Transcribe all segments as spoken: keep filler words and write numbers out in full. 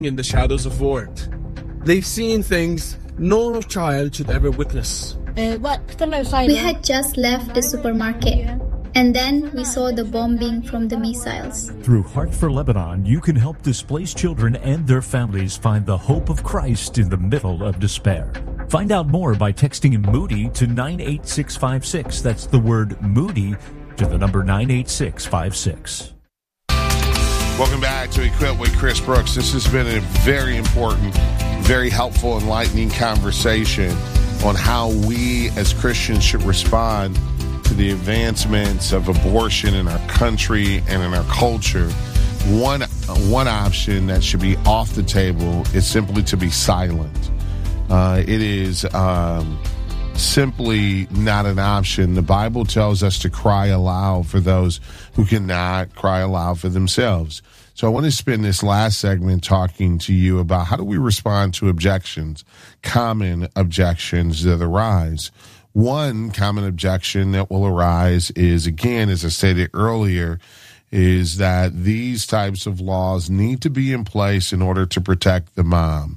in the shadows of war. They've seen things no child should ever witness. We had just left the supermarket, and then we saw the bombing from the missiles. Through Heart for Lebanon, you can help displaced children and their families find the hope of Christ in the middle of despair. Find out more by texting Moody to nine eight six five six. That's the word Moody to the number nine eight six five six. Welcome back to Equip with Chris Brooks. This has been a very important, very helpful, enlightening conversation on how we as Christians should respond to the advancements of abortion in our country and in our culture. One, one option that should be off the table is simply to be silent. Uh, it is um, simply not an option. The Bible tells us to cry aloud for those who cannot cry aloud for themselves. So I want to spend this last segment talking to you about how do we respond to objections, common objections that arise. One common objection that will arise is, again, as I stated earlier, is that these types of laws need to be in place in order to protect the mom.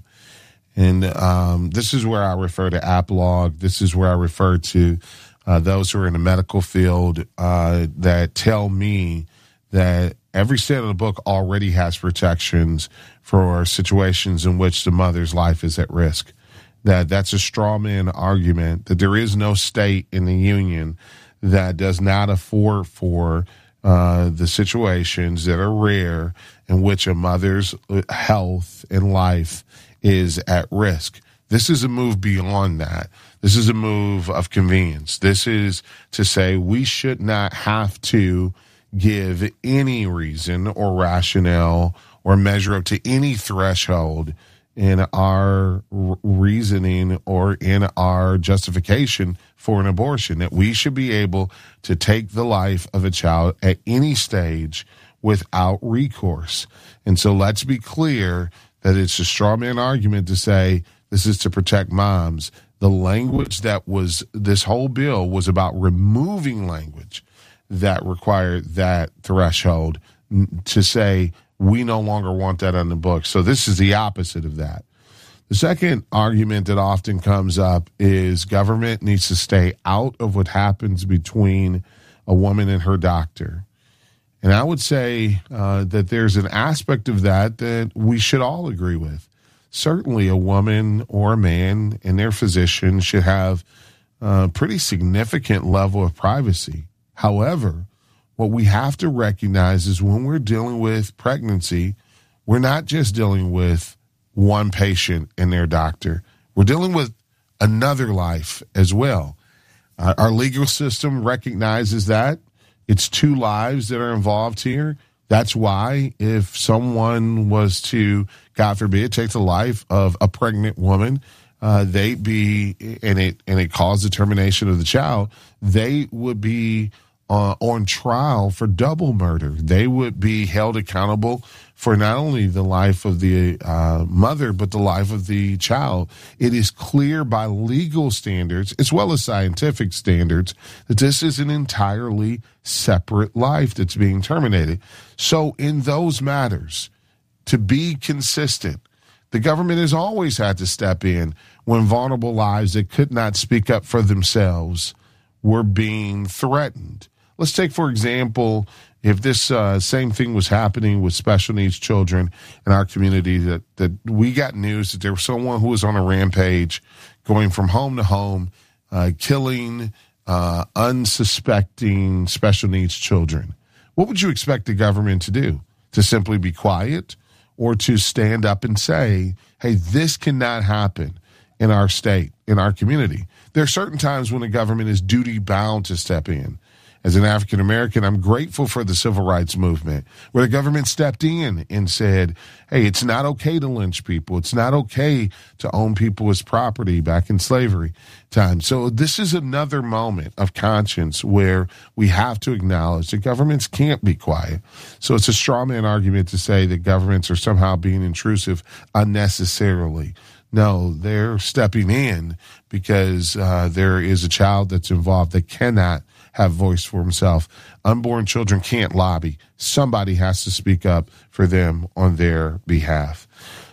And um, this is where I refer to AppLog. This is where I refer to uh, those who are in the medical field uh, that tell me that every state of the book already has protections for situations in which the mother's life is at risk. That that's a straw man argument, that there is no state in the union that does not afford for uh, the situations that are rare in which a mother's health and life is at risk. This is a move beyond that. This is a move of convenience. This is to say we should not have to give any reason or rationale or measure up to any threshold in our reasoning or in our justification for an abortion, that we should be able to take the life of a child at any stage without recourse. And so let's be clear that it's a straw man argument to say this is to protect moms. The language that was, this whole bill was about removing language that required that threshold to say we no longer want that on the books. So this is the opposite of that. The second argument that often comes up is government needs to stay out of what happens between a woman and her doctor. And I would say uh, that there's an aspect of that that we should all agree with. Certainly a woman or a man and their physician should have a pretty significant level of privacy. However, what we have to recognize is when we're dealing with pregnancy, we're not just dealing with one patient and their doctor. We're dealing with another life as well. Uh, our legal system recognizes that. It's two lives that are involved here. That's why if someone was to, God forbid, take the life of a pregnant woman, uh, they be, and it, and it caused the termination of the child, they would be Uh, on trial for double murder. They would be held accountable for not only the life of the uh, mother, but the life of the child. It is clear by legal standards, as well as scientific standards, that this is an entirely separate life that's being terminated. So in those matters, to be consistent, the government has always had to step in when vulnerable lives that could not speak up for themselves were being threatened. Let's take, for example, if this uh, same thing was happening with special needs children in our community, that, that we got news that there was someone who was on a rampage going from home to home, uh, killing uh, unsuspecting special needs children. What would you expect the government to do? To simply be quiet or to stand up and say, hey, this cannot happen in our state, in our community? There are certain times when the government is duty bound to step in. As an African American, I'm grateful for the civil rights movement, where the government stepped in and said, hey, it's not okay to lynch people. It's not okay to own people as property back in slavery time. So this is another moment of conscience where we have to acknowledge that governments can't be quiet. So it's a straw man argument to say that governments are somehow being intrusive unnecessarily. No, they're stepping in because uh, there is a child that's involved that cannot have voice for himself. Unborn children can't lobby. Somebody has to speak up for them on their behalf.